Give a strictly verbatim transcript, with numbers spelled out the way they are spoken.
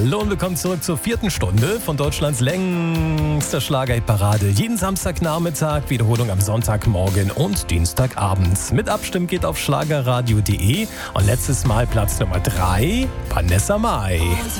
Hallo und willkommen zurück zur vierten Stunde von Deutschlands längster Schlagerparade. Jeden Samstagnachmittag, Wiederholung am Sonntagmorgen und Dienstagabends. Mit Abstimmen geht auf schlagerradio punkt de und letztes Mal Platz Nummer drei, Vanessa Mai. Und